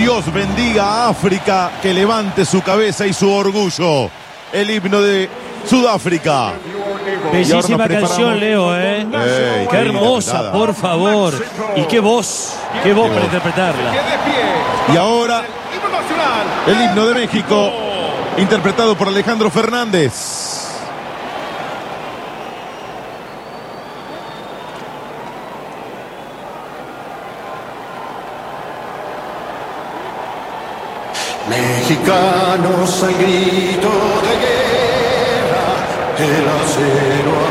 Dios bendiga a África, que levante su cabeza y su orgullo. El himno de Sudáfrica. Bellísima canción, Leo, ¿eh? Qué hermosa, por favor. Y qué voz para interpretarla. Y ahora, el himno de México, interpretado por Alejandro Fernández. Mexicanos al grito de guerra, el acero